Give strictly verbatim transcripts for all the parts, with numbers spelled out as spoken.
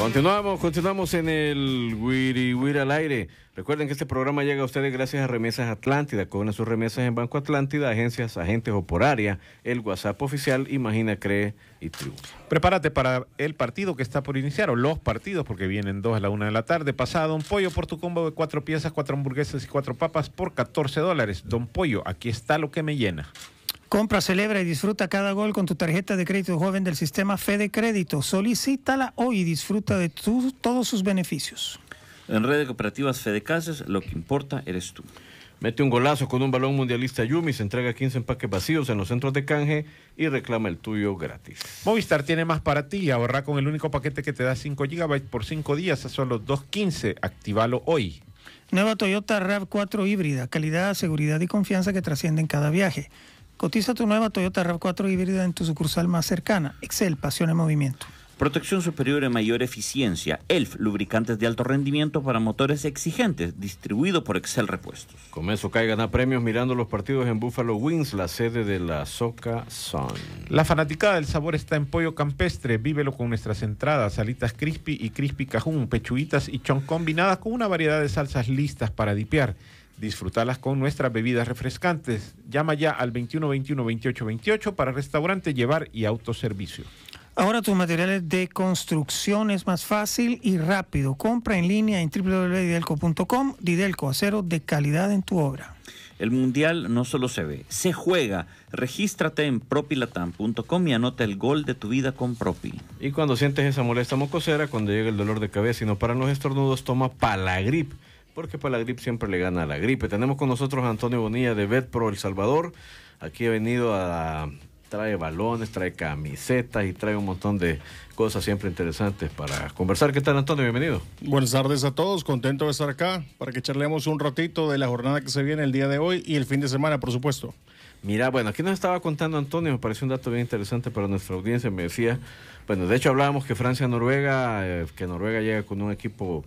Continuamos, continuamos en el Wiri Wiri al aire. Recuerden que este programa llega a ustedes gracias a Remesas Atlántida. Cobren sus remesas en Banco Atlántida, agencias, agentes o por área. El WhatsApp oficial, Imagina, Cree y Triunfa. Prepárate para el partido que está por iniciar, o los partidos, porque vienen dos a la una de la tarde. Pasada Don Pollo por tu combo de cuatro piezas, cuatro hamburguesas y cuatro papas por catorce dólares. Don Pollo, aquí está lo que me llena. Compra, celebra y disfruta cada gol con tu tarjeta de crédito joven del sistema Fede Crédito. Solicítala hoy y disfruta de tu, todos sus beneficios. En Red de Cooperativas Fede Casas, lo que importa eres tú. Mete un golazo con un balón mundialista Yumi, se entrega quince empaques vacíos en los centros de canje y reclama el tuyo gratis. Movistar tiene más para ti. Ahorra con el único paquete que te da cinco gigabytes por cinco días a solo dos quince. Actívalo hoy. Nueva Toyota RAV cuatro híbrida. Calidad, seguridad y confianza que trascienden cada viaje. Cotiza tu nueva Toyota RAV cuatro híbrida en tu sucursal más cercana. Excel, pasión en movimiento. Protección superior y mayor eficiencia. E L F, lubricantes de alto rendimiento para motores exigentes, distribuido por Excel Repuestos. Con eso cae gana premios mirando los partidos en Buffalo Wings, la sede de la Soca Sun. La fanaticada del sabor está en Pollo Campestre. Vívelo con nuestras entradas, alitas crispy y crispy cajún, pechuguitas y chon combinadas con una variedad de salsas listas para dipear. Disfrútalas con nuestras bebidas refrescantes. Llama ya al veintiuno veintiuno veintiocho veintiocho para restaurante, llevar y autoservicio. Ahora tus materiales de construcción es más fácil y rápido. Compra en línea en doble u doble u doble u punto didelco punto com. Didelco, acero de calidad en tu obra. El Mundial no solo se ve, se juega. Regístrate en propilatam punto com y anota el gol de tu vida con Propi. Y cuando sientes esa molesta mocosera, cuando llega el dolor de cabeza y no paran los estornudos, toma Palagrip, porque Palagrip siempre le gana a la gripe. Tenemos con nosotros a Antonio Bonilla de BetPro El Salvador. Aquí ha venido a... trae balones, trae camisetas y trae un montón de cosas siempre interesantes para conversar. ¿Qué tal, Antonio? Bienvenido. Buenas tardes a todos, contento de estar acá para que charlemos un ratito de la jornada que se viene el día de hoy y el fin de semana, por supuesto. Mira, bueno, aquí nos estaba contando Antonio, me pareció un dato bien interesante para nuestra audiencia. Me decía, bueno, de hecho hablábamos que Francia-Noruega, eh, que Noruega llega con un equipo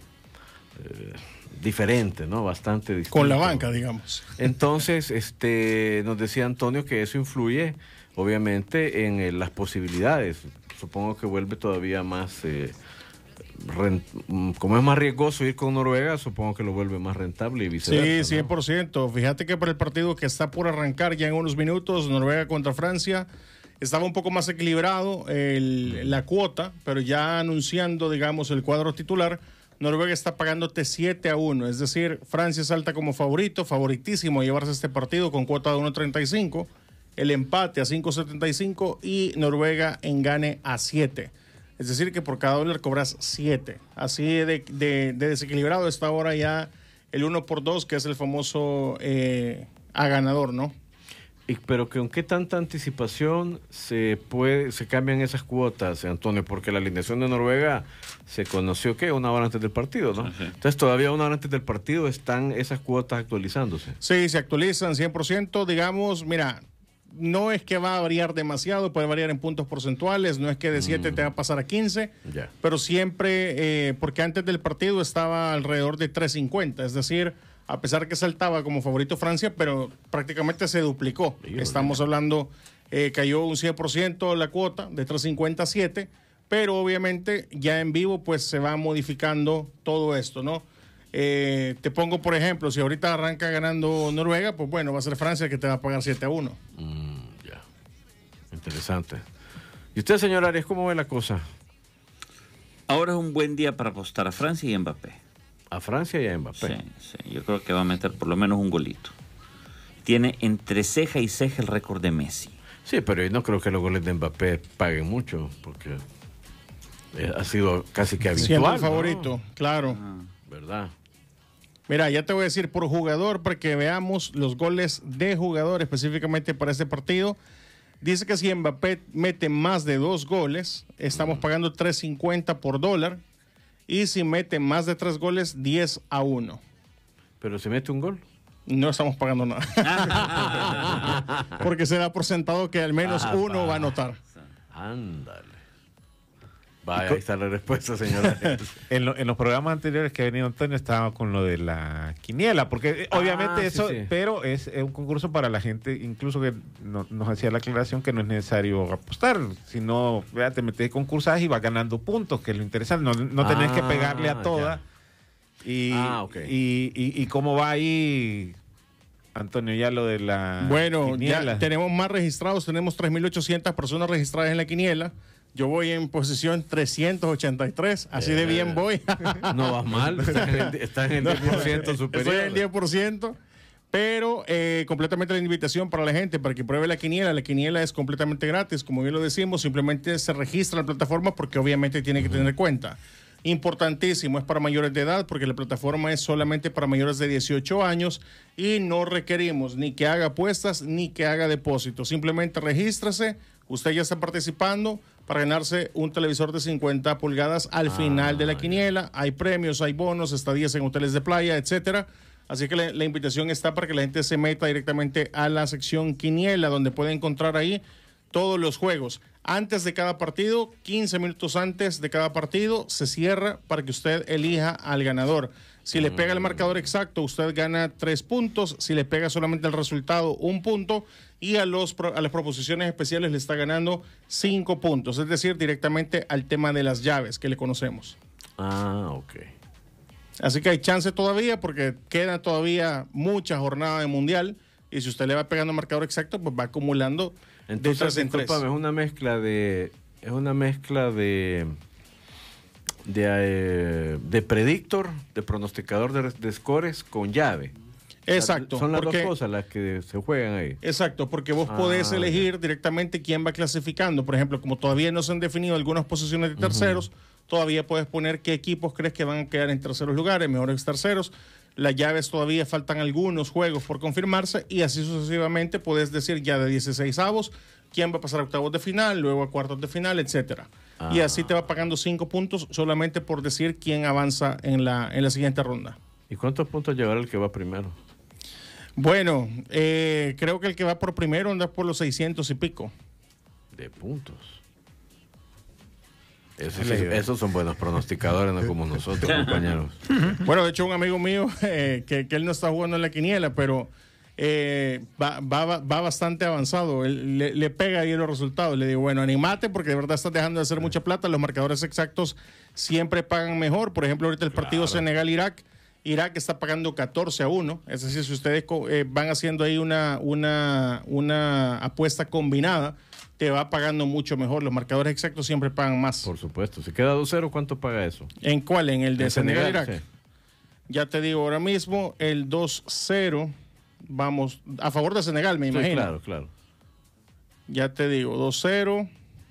eh, diferente, ¿no? Bastante distinto. Con la banca, digamos. Entonces, este, nos decía Antonio que eso influye obviamente en eh, las posibilidades. Supongo que vuelve todavía más, eh, rent, como es más riesgoso ir con Noruega, supongo que lo vuelve más rentable y viceversa. Sí, cien por ciento. ¿No? Fíjate que para el partido que está por arrancar ya en unos minutos, Noruega contra Francia, estaba un poco más equilibrado el, la cuota, pero ya anunciando, digamos, el cuadro titular, Noruega está pagándote siete a uno, es decir, Francia salta como favorito, favoritísimo a llevarse este partido con cuota de uno treinta y cinco, el empate a cinco setenta y cinco y Noruega en gane a siete. Es decir, que por cada dólar cobras siete. Así de, de, de desequilibrado está ahora ya el uno por dos, que es el famoso eh, a ganador, ¿no? Y, pero ¿con qué tanta anticipación se puede se cambian esas cuotas, Antonio? Porque la alineación de Noruega se conoció, ¿qué? Una hora antes del partido, ¿no? Sí, sí. Entonces todavía una hora antes del partido están esas cuotas actualizándose. Sí, se actualizan cien por ciento, digamos, mira, no es que va a variar demasiado, puede variar en puntos porcentuales, no es que de siete mm. te va a pasar a quince, yeah. pero siempre, eh, porque antes del partido estaba alrededor de tres cincuenta, es decir, a pesar que saltaba como favorito Francia, pero prácticamente se duplicó. Sí, Estamos bien. hablando, eh, cayó un cien por ciento la cuota, de tres cincuenta a siete, pero obviamente ya en vivo pues se va modificando todo esto, ¿no? Eh, te pongo por ejemplo, si ahorita arranca ganando Noruega, pues bueno, va a ser Francia que te va a pagar siete a uno. Mm, ya, interesante. ¿Y usted, señor Arias, cómo ve la cosa? Ahora es un buen día para apostar a Francia y a Mbappé. A Francia y a Mbappé. Sí, sí, yo creo que va a meter por lo menos un golito. Tiene entre ceja y ceja el récord de Messi. Sí, pero yo no creo que los goles de Mbappé paguen mucho, porque ha sido casi que habitual. Siendo el favorito, ¿no? Claro. Ah. ¿Verdad? Mira, ya te voy a decir por jugador para que veamos los goles de jugador específicamente para este partido. Dice que si Mbappé mete más de dos goles, estamos pagando tres cincuenta por dólar. Y si mete más de tres goles, diez a uno. ¿Pero si mete un gol? No estamos pagando nada. Porque se da por sentado que al menos ah, uno va a anotar. Ándale. Vaya, ahí está la respuesta, señora. En, lo- en los programas anteriores que ha venido Antonio estaba con lo de la quiniela, porque eh, Ah, obviamente sí, eso, sí. pero es, es un concurso para la gente, incluso que no- nos hacía la aclaración que no es necesario apostar, sino vea, te metes concursas y vas ganando puntos, que es lo interesante, no, no tenés que Ah, pegarle a toda. Y, Ah, ok. y, y, y cómo va ahí, Antonio, ya lo de la Bueno, quiniela. ya tenemos más registrados, tenemos tres mil ochocientas personas registradas en la quiniela. Yo voy en posición trescientos ochenta y tres, así de bien voy. No vas mal, estás en el, estás en el diez por ciento superior. Estoy en el diez por ciento, pero eh, completamente la invitación para la gente, para que pruebe la quiniela. La quiniela es completamente gratis, como bien lo decimos, simplemente se registra en la plataforma porque obviamente tiene que tener cuenta. Importantísimo, es para mayores de edad porque la plataforma es solamente para mayores de dieciocho años y no requerimos ni que haga apuestas ni que haga depósitos. Simplemente regístrese, usted ya está participando para ganarse un televisor de cincuenta pulgadas al final de la quiniela. Hay premios, hay bonos, estadías en hoteles de playa, etcétera. Así que la, la invitación está para que la gente se meta directamente a la sección quiniela, donde puede encontrar ahí todos los juegos. Antes de cada partido, quince minutos antes de cada partido, se cierra para que usted elija al ganador. Si le pega el marcador exacto, usted gana tres puntos. Si le pega solamente el resultado, un punto. Y a, los, pro- a las proposiciones especiales le está ganando cinco puntos. Es decir, directamente al tema de las llaves que le conocemos. Ah, ok. Así que hay chance todavía porque queda todavía mucha jornada de mundial. Y si usted le va pegando el marcador exacto, pues va acumulando de Entonces, tres en tres. discúlpame, es una mezcla de... Es una mezcla de... De, eh, de predictor, de pronosticador de, de scores con llave. Exacto. Son las porque- dos cosas las que se juegan ahí. Exacto, porque vos Ah, podés ya. elegir directamente quién va clasificando. Por ejemplo, como todavía no se han definido algunas posiciones de terceros, todavía puedes poner qué equipos crees que van a quedar en terceros lugares, mejores terceros. Las llaves todavía faltan algunos juegos por confirmarse y así sucesivamente puedes decir ya de dieciséis avos quién va a pasar a octavos de final, luego a cuartos de final, etcétera. Y así te va pagando cinco puntos solamente por decir quién avanza en la, en la siguiente ronda. ¿Y cuántos puntos llevará el que va primero? Bueno, eh, creo que el que va por primero anda por los seiscientos y pico. De puntos. Eso sí, esos son buenos pronosticadores, no como nosotros, compañeros. Bueno, de hecho, un amigo mío eh, que, que él no está jugando en la quiniela, pero eh, va, va, va bastante avanzado. Él, le, le pega ahí los resultados. Le digo, bueno, animate porque de verdad estás dejando de hacer mucha plata. Los marcadores exactos siempre pagan mejor. Por ejemplo, ahorita el partido Senegal-Irak. Irak está pagando catorce a uno. Es decir, si ustedes co- eh, van haciendo ahí una, una, una apuesta combinada, te va pagando mucho mejor. Los marcadores exactos siempre pagan más. Por supuesto. Si queda dos cero, ¿cuánto paga eso? ¿En cuál? ¿En el de En Senegal-Irak? sí. Ya te digo ahora mismo, el dos cero, vamos, a favor de Senegal, me Sí, imagino. claro, claro. Ya te digo, dos cero.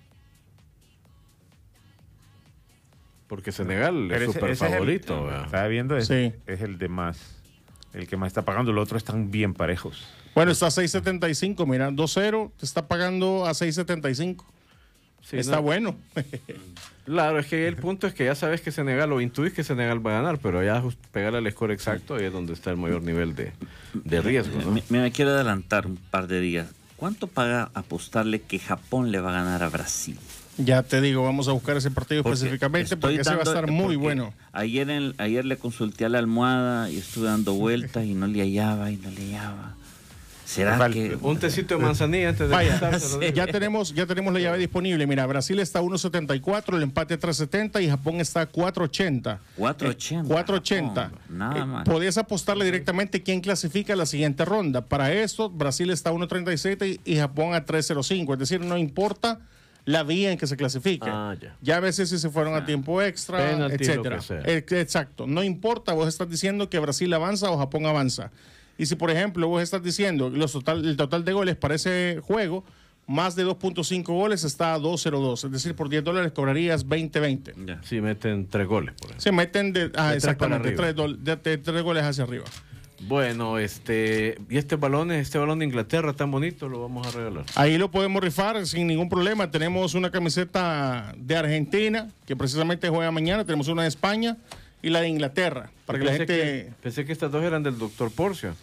Porque Senegal Pero es ese- súper ese es el- favorito. ¿verdad? Estaba viendo, es, Sí. es el de más, el que más está pagando, los otros están bien parejos. Bueno, está a seis setenta y cinco, mira, dos cero, te está pagando a seis setenta y cinco. Sí, está no, bueno. Claro, es que el punto es que ya sabes que Senegal, o intuís que Senegal va a ganar, pero ya just- pegar al score exacto ahí es donde está el mayor nivel de, de riesgo, ¿no? Me, me quiero adelantar un par de días. ¿Cuánto paga apostarle que Japón le va a ganar a Brasil? Ya te digo, vamos a buscar ese partido Porque específicamente estoy porque ese va a dando- estar muy porque bueno. Ayer, en- ayer le consulté a la almohada y estuve dando vueltas y no le hallaba y no le hallaba. ¿Será Vale, que...? Un tecito de manzanilla antes de Vaya, acostarse, lo digo. ya tenemos, ya tenemos la llave disponible. Mira, Brasil está a uno setenta y cuatro, el empate a tres setenta y Japón está a cuatro ochenta. cuatro ochenta. cuatro ochenta. Japón, nada Eh, más. podés apostarle directamente quién clasifica a la siguiente ronda. Para esto, Brasil está a uno treinta y siete y, y Japón a tres cero cinco. Es decir, no importa la vía en que se clasifique. Ah, ya. a veces si se fueron a tiempo extra, Penalti, lo etcétera. que sea. Eh, Exacto. No importa, vos estás diciendo que Brasil avanza o Japón avanza. Y si, por ejemplo, vos estás diciendo los total, el total de goles para ese juego, más de dos punto cinco goles está a dos cero dos. Es decir, por diez dólares cobrarías veinte veinte. Ya. Sí, meten tres goles, por ejemplo. Se meten de, ah, De tres exactamente, para tres, dol- de- de tres goles hacia arriba. Bueno, este, y este balón, este balón de Inglaterra tan bonito, lo vamos a regalar. Ahí lo podemos rifar sin ningún problema. Tenemos una camiseta de Argentina, que precisamente juega mañana. Tenemos una de España y la de Inglaterra. Para que la Pensé gente... que- pensé que estas dos eran del doctor Porcio.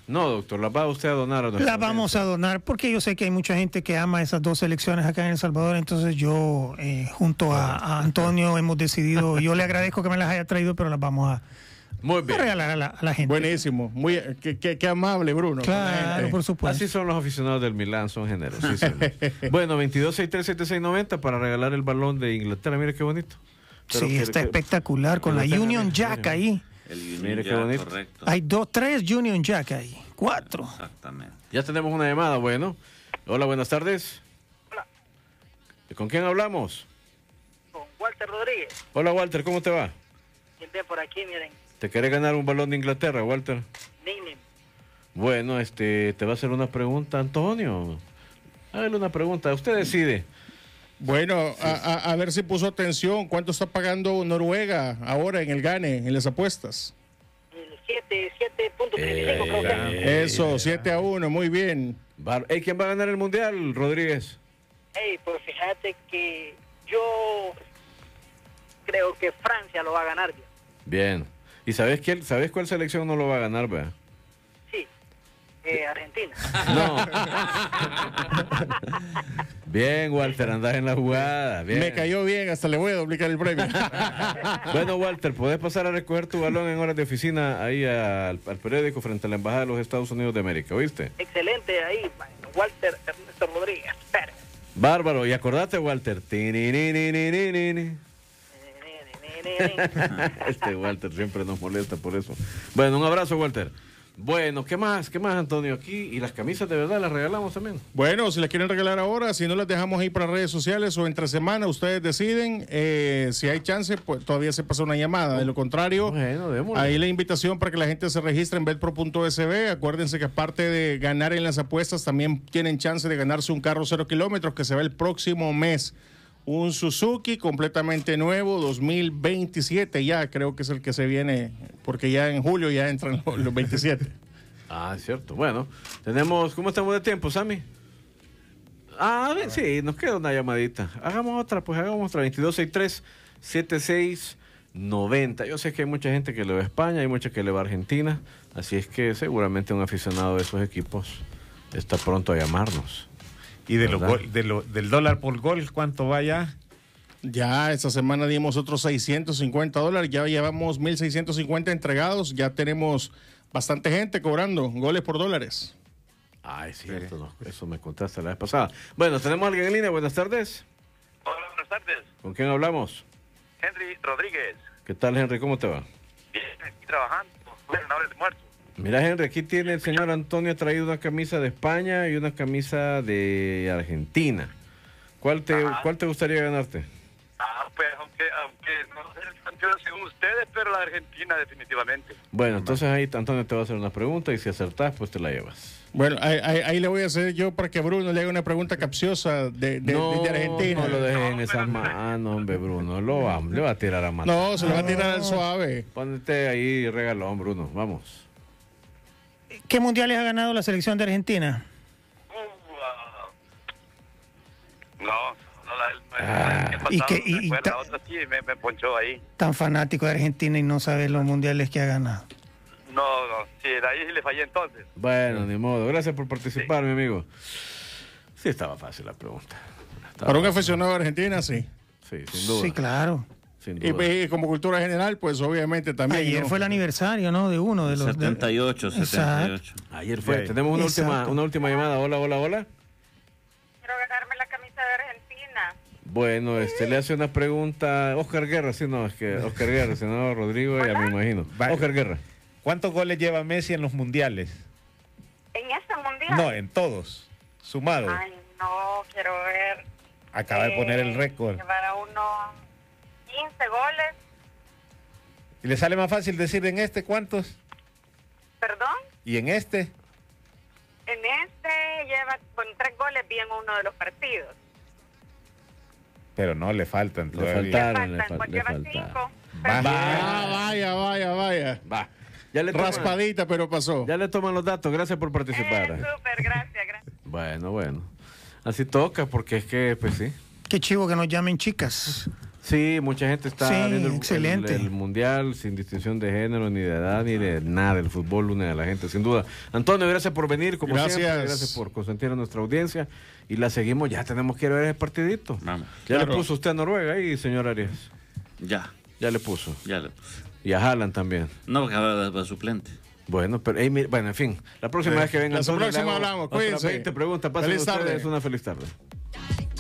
No, doctor, las va usted a donar a nuestra La vamos a donar porque yo sé que hay mucha gente que ama esas dos selecciones acá en El Salvador, entonces yo eh, junto a, a Antonio hemos decidido, yo le agradezco que me las haya traído, pero las vamos a, Muy a bien. regalar a la, a la gente. Buenísimo. Muy, qué, qué- qué amable, Bruno. con la Claro, gente. por supuesto. Así son los aficionados del Milán, son generosísimos. Bueno, veintidós sesenta y tres setenta y seis noventa para regalar el balón de Inglaterra. Mire qué bonito. Pero Sí, que- está que- espectacular con que la lo tengan Union en Jack serio. ahí. El Union Mire qué Jack, bonito. correcto. Hay dos, tres Union Jack ahí, cuatro. Exactamente. Ya tenemos una llamada, bueno. Hola, buenas tardes. Hola. ¿Con quién hablamos? Con Walter Rodríguez. Hola, Walter, ¿cómo te va? Bien, bien, por aquí, miren. ¿Te querés ganar un balón de Inglaterra, Walter? Ning, Bueno, este, te va a hacer una pregunta, Antonio. Hágale una pregunta, usted decide. Bueno, a, a- a ver si puso atención. ¿Cuánto está pagando Noruega ahora en el Gane, en las apuestas? el siete, siete punto treinta y cinco creo que. Eh, Eso, siete a uno, muy bien. Bar- Ey, ¿quién va a ganar el Mundial, Rodríguez? Hey, pues fíjate que yo creo que Francia lo va a ganar. Yo. Bien. ¿Y sabes quién, sabes cuál selección no lo va a ganar, vea? Sí, eh, Argentina. No. Bien, Walter, andás en la jugada. Bien. Me cayó bien, hasta le voy a duplicar el premio. Bueno, Walter, podés pasar a recoger tu balón en horas de oficina ahí al, al periódico frente a la Embajada de los Estados Unidos de América, ¿oíste? Excelente ahí, Walter Ernesto Rodríguez. Pérez. Bárbaro, y acordate, Walter. Tinininininininini. Este Walter siempre nos molesta por eso. Bueno, un abrazo, Walter. Bueno, ¿qué más? ¿Qué más, Antonio? Aquí, y las camisas de verdad las regalamos también. Bueno, si las quieren regalar ahora, si no las dejamos ahí para redes sociales o entre semana, ustedes deciden. Eh, si hay chance, pues todavía se pasa una llamada. De lo contrario, Bueno, démosle. ahí la invitación para que la gente se registre en betpro punto es be. Acuérdense que aparte de ganar en las apuestas, también tienen chance de ganarse un carro cero kilómetros que se va el próximo mes. Un Suzuki completamente nuevo, dos mil veintisiete ya, creo que es el que se viene, porque ya en julio ya entran los, los veintisiete. Ah, es cierto. Bueno, tenemos... ¿Cómo estamos de tiempo, Sammy? Ah, a ver, sí, nos queda una llamadita. Hagamos otra, pues hagamos otra. veintidós sesenta y tres setenta y seis noventa. Yo sé que hay mucha gente que le va a España, hay mucha que le va a Argentina, así es que seguramente un aficionado de esos equipos está pronto a llamarnos. Y de los ¿Verdad? gol- de lo- del dólar por gol, ¿cuánto vaya? Ya esta semana dimos otros seiscientos cincuenta dólares, ya llevamos mil seiscientos cincuenta entregados, ya tenemos bastante gente cobrando goles por dólares. Ah, es cierto, no, eso me contaste la vez pasada. Bueno, tenemos a alguien en línea, buenas tardes. Hola, buenas tardes. ¿Con quién hablamos? Henry Rodríguez. ¿Qué tal, Henry? ¿Cómo te va? Bien, aquí trabajando. Bueno, una hora de muerto. Mira, Henry, aquí tiene el señor Antonio, ha traído una camisa de España y una camisa de Argentina. ¿Cuál te, Ajá. ¿cuál te gustaría ganarte? Ah, pues, aunque, aunque no sé el campeón según ustedes, pero la Argentina definitivamente. Bueno, entonces ahí Antonio te va a hacer una pregunta y si acertás, pues te la llevas. Bueno, ahí, ahí- ahí le voy a hacer yo para que Bruno le haga una pregunta capciosa de, de- no, de Argentina. no lo dejes en No, esas pero- manos, hombre, Bruno. Lo va, le va a tirar a matar. No, se lo va a tirar al suave. Ponete ahí regalón, Bruno. Vamos. ¿Qué mundiales ha ganado la selección de Argentina? Uh, ah, no, no la, no, Ah. el ¿Y pasado, qué- y- me y acuerdo, ta- la otra sí me, me ponchó ahí. Tan fanático de Argentina y no sabe los mundiales que ha ganado. No, no, sí, de ahí sí le fallé entonces. Bueno, ni modo. Gracias por participar, mi amigo. Sí, estaba fácil la pregunta. Estaba Para un fácil. aficionado de Argentina, sí. Sí, sin duda. Sí, claro. Sin Y, duda. y como cultura general, pues obviamente también. Ayer ¿no? fue el aniversario, ¿no? De uno de los... de- setenta y ocho, setenta y ocho. Ayer fue. Sí. Tenemos una última, Exacto. una última llamada. Hola, hola, hola. Quiero ganarme la camisa de Argentina. Bueno, este le hace una pregunta. Oscar Guerra, sí, no, es que Oscar Guerra, si no, Rodrigo, ya me imagino. Vale. Oscar Guerra. ¿Cuántos goles lleva Messi en los mundiales? ¿En este mundial? No, en todos, sumados. Ay, no, quiero ver. Acaba de poner el Eh, récord. Llevar a unos quince goles. ¿Y le sale más fácil decir en este cuántos? ¿Perdón? ¿Y en este? En este lleva con tres goles bien uno de los partidos. Pero no, le faltan Le todavía. faltaron, Le le, faltan, fal- pues le lleva faltaron. cinco. Va. Ah, vaya, vaya, vaya. Va. Ya le toman, Raspadita, pero pasó. ya le toman los datos. Gracias por Eh, participar. súper, gracias, gracias. Bueno, bueno. Así toca, porque es que, pues sí. Qué chivo que nos llamen chicas. Sí, mucha gente está Sí, viendo el, excelente. el- el mundial sin distinción de género, ni de edad, ni de nada. El fútbol une a la gente, sin duda. Antonio, gracias por venir, como Gracias. siempre. Gracias por consentir a nuestra audiencia. Y la seguimos, ya tenemos que ir a ver ese partidito. Vamos. Ya Claro. le puso usted a Noruega ahí, señor Arias. Ya, Ya le puso. ya le puse. Y a Haaland también. No, porque ahora va suplente. Bueno, pero hey, mire, bueno, en fin. La próxima Eh, vez que venga la Antonio, le próxima hago hablamos, otras cuídense. veinte preguntas. Pasen Feliz ustedes tarde. una feliz tarde.